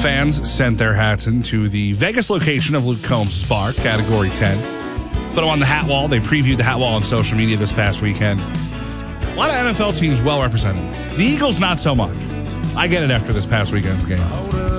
fans sent their hats into the Vegas location of Luke Combs' bar, Category 10. Put them on the hat wall. They previewed the hat wall on social media this past weekend. A lot of NFL teams well represented. The Eagles, not so much. I get it after this past weekend's game.